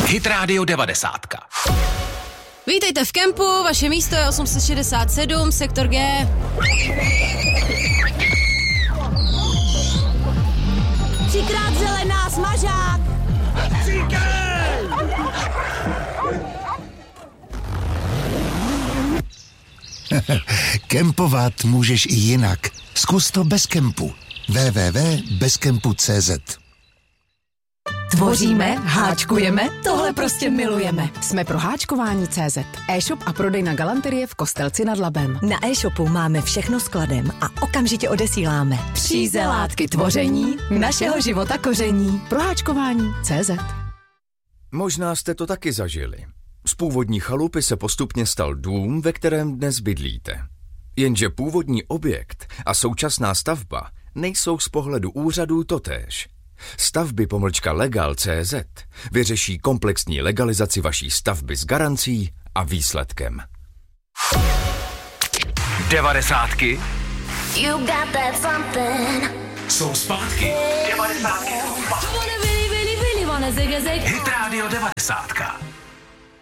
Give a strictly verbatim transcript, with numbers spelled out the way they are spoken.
Hit Radio devadesát. Vítejte v kempu, vaše místo je osm set šedesát sedm, sektor G. Třikrát zelená, smažák! Kempovat můžeš i jinak. Zkus to bez kempu. w w w tečka bezkempu tečka cé zet. Tvoříme, háčkujeme, tohle prostě milujeme. Jsme pro háčkování tečka cé zet. E-shop a prodejna galanterie v Kostelci nad Labem. Na e-shopu máme všechno skladem a okamžitě odesíláme. Příze látky tvoření, našeho života koření. Pro háčkování tečka cé zet. Možná jste to taky zažili. Z původní chalupy se postupně stal dům, ve kterém dnes bydlíte. Jenže původní objekt a současná stavba nejsou z pohledu úřadů totéž. Stavby pomlčka legal tečka cé zet vyřeší komplexní legalizaci vaší stavby s garancí a výsledkem. Devadesátky You got that something. jsou zpátky. Devadesátky jsou zpátky. Wanna really, really, really wanna zig a zig. Hit Radio devadesát.